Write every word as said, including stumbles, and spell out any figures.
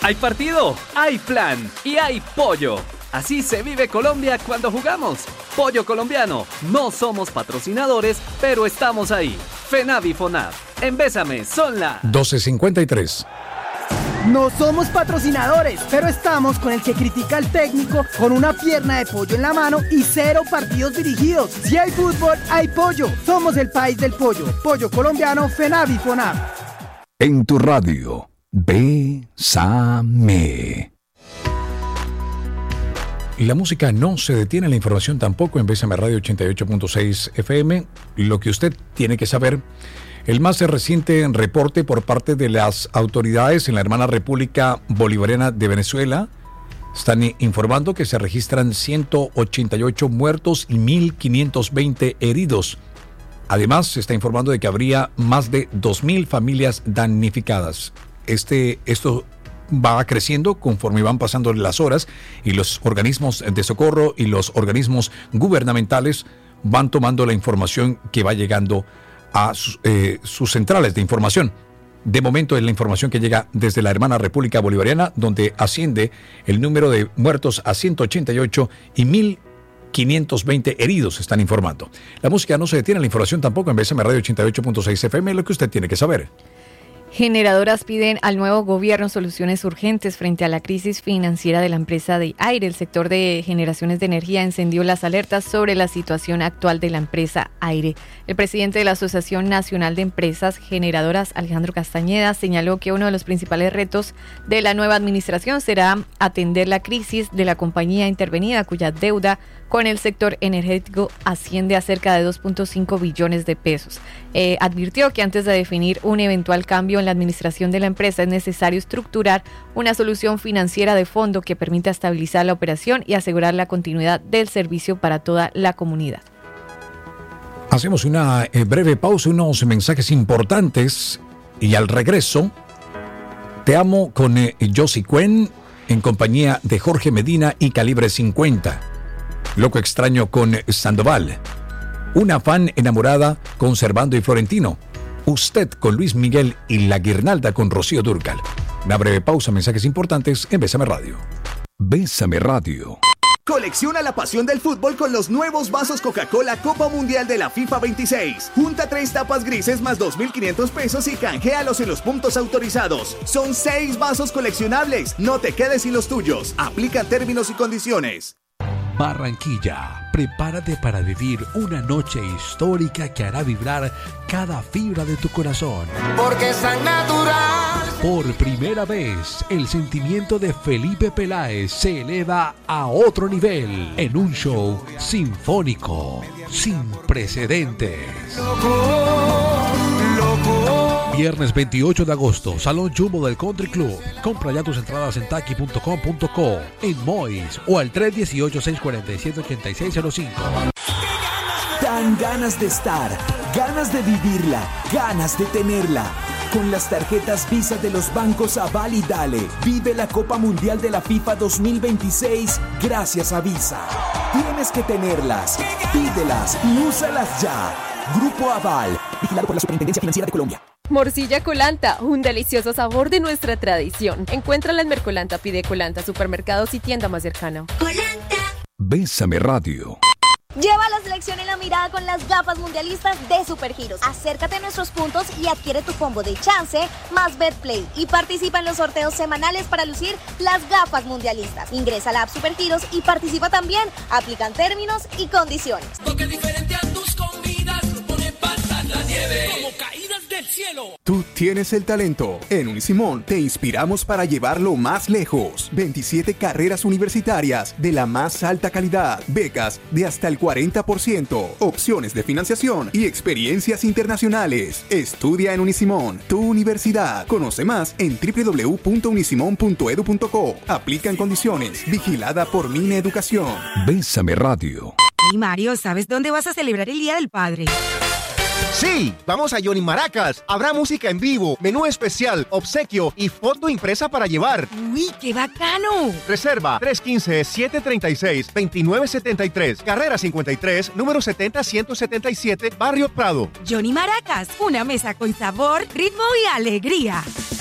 Hay partido, hay plan y hay pollo. Así se vive Colombia cuando jugamos. Pollo colombiano. No somos patrocinadores, pero estamos ahí. FENAVI FONAV. En Bésame son las doce cincuenta y tres. No somos patrocinadores, pero estamos con el que critica al técnico con una pierna de pollo en la mano y cero partidos dirigidos. Si hay fútbol, hay pollo. Somos el país del pollo. Pollo colombiano, FENAVI FONAV. En tu radio, Bésame. La música no se detiene, la información tampoco en Bésame Radio ochenta y ocho punto seis F M. Lo que usted tiene que saber, el más reciente reporte por parte de las autoridades en la hermana República Bolivariana de Venezuela están informando que se registran ciento ochenta y ocho muertos y mil quinientos veinte heridos. Además, se está informando de que habría más de dos mil familias damnificadas. Este, esto va creciendo conforme van pasando las horas y los organismos de socorro y los organismos gubernamentales van tomando la información que va llegando a sus, eh, sus centrales de información. De momento es la información que llega desde la hermana República Bolivariana, donde asciende el número de muertos a ciento ochenta y ocho y mil quinientos veinte heridos, están informando. La música no se detiene, la información tampoco en B S M Radio ochenta y ocho punto seis F M, lo que usted tiene que saber. Generadoras piden al nuevo gobierno soluciones urgentes frente a la crisis financiera de la empresa de Aire. El sector de generaciones de energía encendió las alertas sobre la situación actual de la empresa Aire. El presidente de la Asociación Nacional de Empresas Generadoras, Alejandro Castañeda, señaló que uno de los principales retos de la nueva administración será atender la crisis de la compañía intervenida, cuya deuda con el sector energético asciende a cerca de dos punto cinco billones de pesos. Eh, advirtió que antes de definir un eventual cambio en la administración de la empresa es necesario estructurar una solución financiera de fondo que permita estabilizar la operación y asegurar la continuidad del servicio para toda la comunidad. Hacemos una eh, breve pausa, unos mensajes importantes y al regreso, Te amo con eh, Josie Cuen en compañía de Jorge Medina y Calibre cincuenta. Loco extraño con Sandoval. Una fan enamorada con Servando y Florentino. Usted con Luis Miguel y La Guirnalda con Rocío Dúrcal. Una breve pausa, mensajes importantes en Bésame Radio. Bésame Radio. Colecciona la pasión del fútbol con los nuevos vasos Coca-Cola Copa Mundial de la FIFA veintiséis. Junta tres tapas grises más dos mil quinientos pesos y canjealos en los puntos autorizados. Son seis vasos coleccionables. No te quedes sin los tuyos. Aplica términos y condiciones. Barranquilla, prepárate para vivir una noche histórica que hará vibrar cada fibra de tu corazón. Porque es tan natural. Por primera vez, el sentimiento de Felipe Peláez se eleva a otro nivel en un show sinfónico, sin precedentes. Loco, loco. Viernes veintiocho de agosto, Salón Jumbo del Country Club. Compra ya tus entradas en taki punto com punto co, en Mois o al tres uno ocho, seis cuatro siete, ocho seis cero cinco. Dan ganas de estar, ganas de vivirla, ganas de tenerla. Con las tarjetas Visa de los bancos Aval y Dale, vive la Copa Mundial de la FIFA dos mil veintiséis gracias a Visa. Tienes que tenerlas, pídelas y úsalas ya. Grupo Aval, vigilado por la Superintendencia Financiera de Colombia. Morcilla Colanta, un delicioso sabor de nuestra tradición. Encuéntrala en Mercolanta, pide Colanta, supermercados y tienda más cercana. Colanta. Bésame Radio. Lleva la selección en la mirada con las gafas mundialistas de Supergiros. Acércate a nuestros puntos y adquiere tu combo de chance más Betplay y participa en los sorteos semanales para lucir las gafas mundialistas. Ingresa a la app Supergiros y participa también. Aplican términos y condiciones. Toque diferente a tus comidas, no pone pasar la nieve como caídas del cielo. Tú tienes el talento. En Unisimón te inspiramos para llevarlo más lejos. veintisiete carreras universitarias de la más alta calidad, becas de hasta el cuarenta por ciento, opciones de financiación y experiencias internacionales. Estudia en Unisimón, tu universidad. Conoce más en doble u doble u doble u punto unisimón punto edu punto co. Aplican condiciones. Vigilada por Mine Educación. Bésame Radio. Hey Mario, ¿sabes dónde vas a celebrar el Día del Padre? Sí, vamos a Johnny Maracas. Habrá música en vivo, menú especial, obsequio y foto impresa para llevar. ¡Uy, qué bacano! Reserva tres uno cinco, siete tres seis, dos nueve siete tres, carrera cincuenta y tres, número setenta ciento setenta y siete, Barrio Prado. Johnny Maracas, una mesa con sabor, ritmo y alegría.